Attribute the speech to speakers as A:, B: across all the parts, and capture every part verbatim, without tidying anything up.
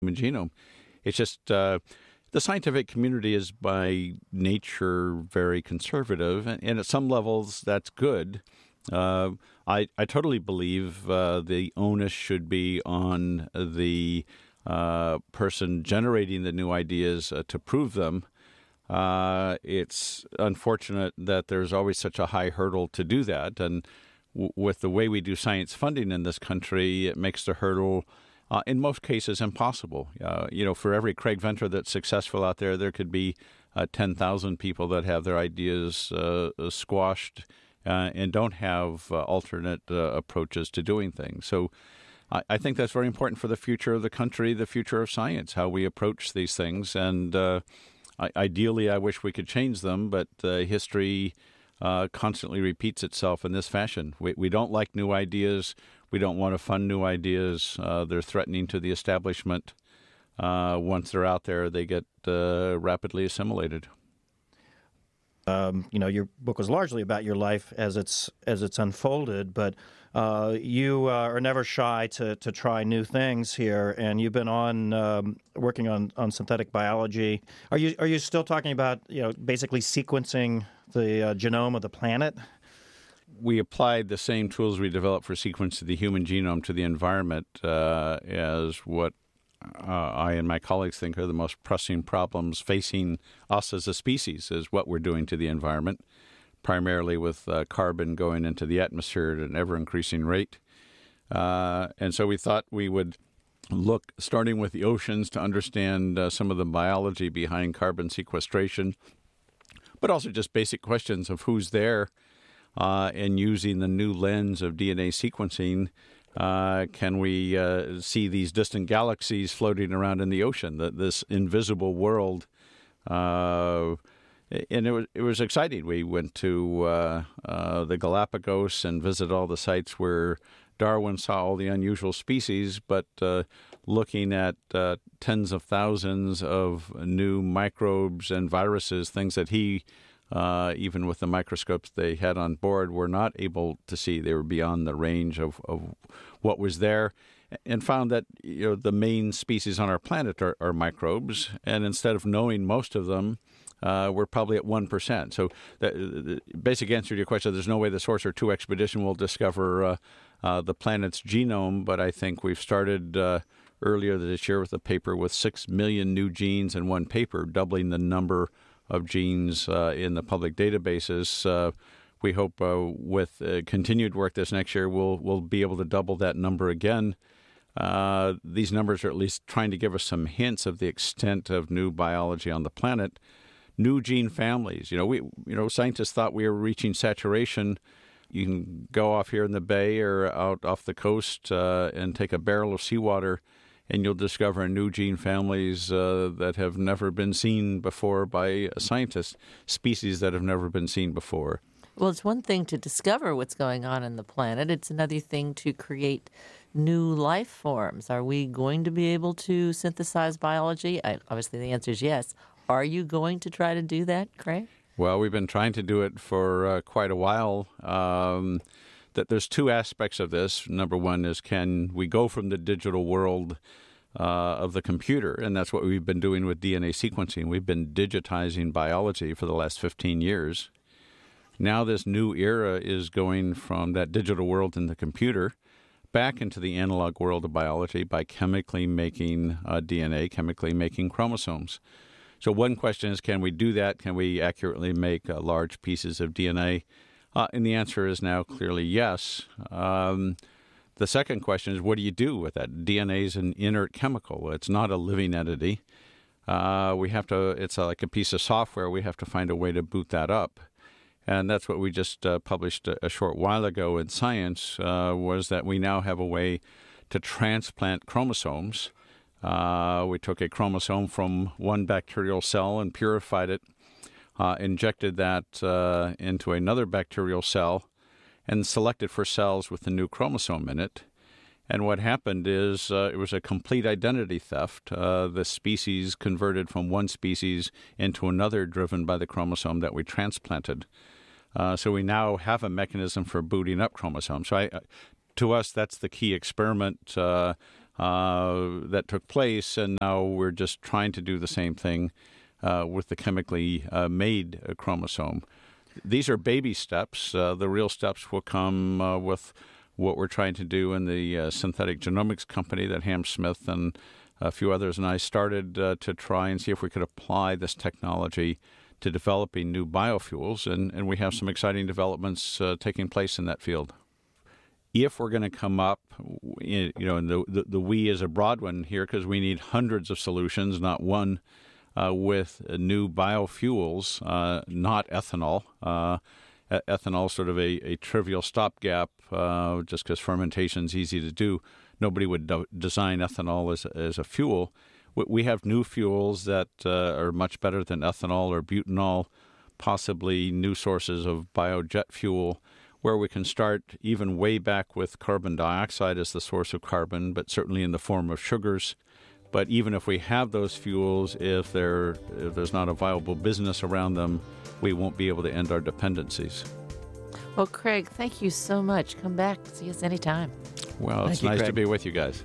A: human genome. It's just uh, the scientific community is by nature very conservative, and, and at some levels that's good. Uh, I, I totally believe uh, the onus should be on the uh, person generating the new ideas uh, to prove them. Uh, it's unfortunate that there's always such a high hurdle to do that, and w- with the way we do science funding in this country, it makes the hurdle Uh, in most cases, impossible. Uh, you know, for every Craig Venter that's successful out there, there could be uh, ten thousand people that have their ideas uh, squashed uh, and don't have uh, alternate uh, approaches to doing things. So I, I think that's very important for the future of the country, the future of science, how we approach these things. And uh, I, ideally, I wish we could change them, but uh, history uh, constantly repeats itself in this fashion. We, we don't like new ideas. We don't want to fund new ideas. Uh, they're threatening to the establishment. Uh, once they're out there, they get uh, rapidly assimilated.
B: Um, you know, your book was largely about your life as it's as it's unfolded, but uh, you uh, are never shy to to try new things here, and you've been on um, working on, on synthetic biology. Are you are you still talking about you know basically sequencing the uh, genome of the planet?
A: We applied the same tools we developed for sequencing the human genome to the environment uh, as what uh, I and my colleagues think are the most pressing problems facing us as a species, is what we're doing to the environment, primarily with uh, carbon going into the atmosphere at an ever-increasing rate. Uh, and so we thought we would look, starting with the oceans, to understand uh, some of the biology behind carbon sequestration, but also just basic questions of who's there. Uh, and using the new lens of D N A sequencing, uh, can we uh, see these distant galaxies floating around in the ocean, the, this invisible world? Uh, and it was it was exciting. We went to uh, uh, the Galapagos and visited all the sites where Darwin saw all the unusual species, but uh, looking at uh, tens of thousands of new microbes and viruses, things that he Uh, even with the microscopes they had on board, were not able to see. They were beyond the range of, of what was there, and found that you know the main species on our planet are, are microbes, and instead of knowing most of them, uh, we're probably at one percent. So the, the basic answer to your question, there's no way the Sorcerer two expedition will discover uh, uh, the planet's genome, but I think we've started uh, earlier this year with a paper with six million new genes in one paper, doubling the number of genes uh, in the public databases. Uh, we hope uh, with uh, continued work this next year, we'll we'll be able to double that number again. Uh, these numbers are at least trying to give us some hints of the extent of new biology on the planet. New gene families. You know, we you know scientists thought we were reaching saturation. You can go off here in the bay or out off the coast uh, and take a barrel of seawater, and you'll discover new gene families uh, that have never been seen before by scientists, species that have never been seen before.
C: Well, it's one thing to discover what's going on in the planet. It's another thing to create new life forms. Are we going to be able to synthesize biology? I, obviously, the answer is yes. Are you going to try to do that, Craig?
A: Well, we've been trying to do it for uh, quite a while. Um, that there's two aspects of this. Number one is, can we go from the digital world uh, of the computer? And that's what we've been doing with D N A sequencing. We've been digitizing biology for the last fifteen years. Now this new era is going from that digital world in the computer back into the analog world of biology by chemically making uh, D N A, chemically making chromosomes. So one question is, can we do that? Can we accurately make uh, large pieces of D N A? Uh, and the answer is now clearly yes. Um, the second question is, what do you do with that? D N A is an inert chemical. It's not a living entity. Uh, we have to. It's like a piece of software. We have to find a way to boot that up. And that's what we just uh, published a, a short while ago in Science, uh, was that we now have a way to transplant chromosomes. Uh, we took a chromosome from one bacterial cell and purified it, uh, injected that uh, into another bacterial cell, and selected for cells with the new chromosome in it. And what happened is uh, it was a complete identity theft. Uh, the species converted from one species into another, driven by the chromosome that we transplanted. Uh, so we now have a mechanism for booting up chromosomes. So I, to us, that's the key experiment. Uh, uh, that took place, and now we're just trying to do the same thing uh, with the chemically uh, made uh, chromosome. These are baby steps. Uh, the real steps will come uh, with what we're trying to do in the uh, synthetic genomics company that Ham Smith and a few others and I started uh, to try and see if we could apply this technology to developing new biofuels, and, and we have some exciting developments uh, taking place in that field. If we're going to come up, you know, and the, the, the we is a broad one here because we need hundreds of solutions, not one, uh, with new biofuels, uh, not ethanol. Uh, ethanol is sort of a, a trivial stopgap uh, just because fermentation is easy to do. Nobody would do- design ethanol as, as a fuel. We have new fuels that uh, are much better than ethanol or butanol, possibly new sources of biojet fuel, where we can start even way back with carbon dioxide as the source of carbon, but certainly in the form of sugars. But even if we have those fuels, if, they're, if there's not a viable business around them, we won't be able to end our dependencies.
C: Well, Craig, thank you so much. Come back. See us anytime.
A: Well, it's
B: Thank you,
A: nice
B: Craig.
A: to be with you guys.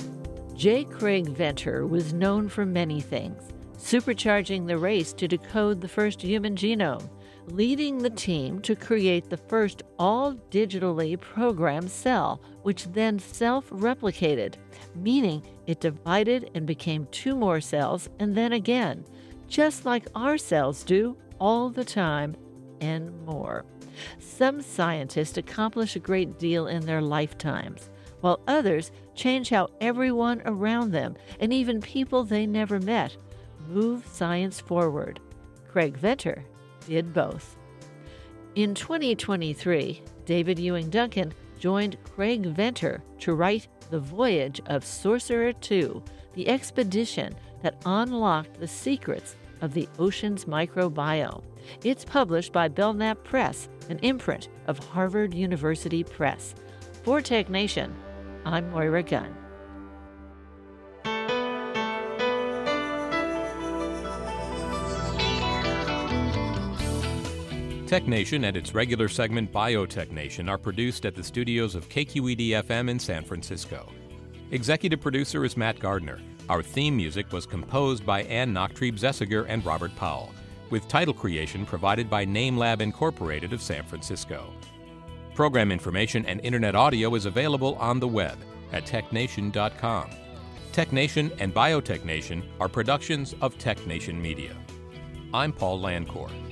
C: J. Craig Venter was known for many things, supercharging the race to decode the first human genome, leading the team to create the first all-digitally programmed cell, which then self-replicated, meaning it divided and became two more cells and then again, just like our cells do all the time and more. Some scientists accomplish a great deal in their lifetimes, while others change how everyone around them, and even people they never met, move science forward. Craig Venter did both. In twenty twenty-three, David Ewing Duncan joined Craig Venter to write The Voyage of Sorcerer two, the expedition that unlocked the secrets of the ocean's microbiome. It's published by Belknap Press, an imprint of Harvard University Press. For Tech Nation, I'm Moira Gunn.
D: Tech Nation and its regular segment Biotech Nation are produced at the studios of K Q E D F M in San Francisco. Executive producer is Matt Gardner. Our theme music was composed by Ann Nachtrieb-Zessiger and Robert Powell, with title creation provided by NameLab Incorporated of San Francisco. Program information and internet audio is available on the web at tech nation dot com. Tech Nation and Biotech Nation are productions of Tech Nation Media. I'm Paul Landcore.